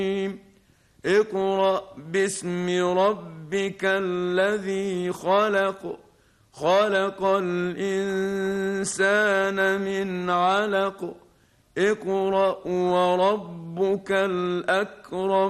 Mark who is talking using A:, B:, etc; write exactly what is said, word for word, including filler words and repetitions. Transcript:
A: اقرأ باسم ربك الذي خلق خلق الإنسان من علق اقرأ وربك الأكرم